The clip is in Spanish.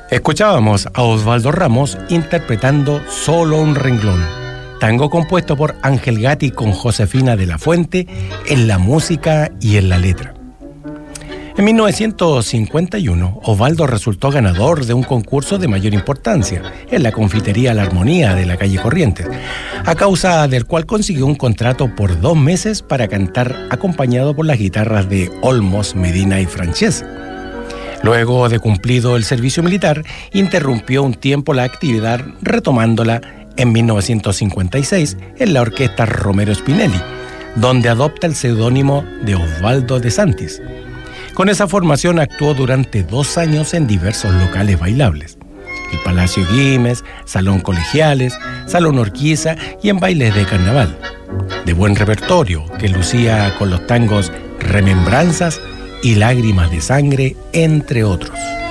Escuchábamos a Osvaldo Ramos interpretando Solo un renglón, tango compuesto por Ángel Gatti con Josefina de la Fuente en la música y en la letra. En 1951, Osvaldo resultó ganador de un concurso de mayor importancia en la confitería La Armonía de la calle Corrientes, a causa del cual consiguió un contrato por 2 meses para cantar acompañado por las guitarras de Olmos, Medina y Francés. Luego de cumplido el servicio militar, interrumpió un tiempo la actividad, retomándola en 1956 en la orquesta Romero Spinelli, donde adopta el seudónimo de Osvaldo de Santis. Con esa formación actuó durante 2 años en diversos locales bailables: el Palacio Güemes, Salón Colegiales, Salón Urquiza y en bailes de carnaval. De buen repertorio que lucía con los tangos Remembranzas y Lágrimas de Sangre, entre otros.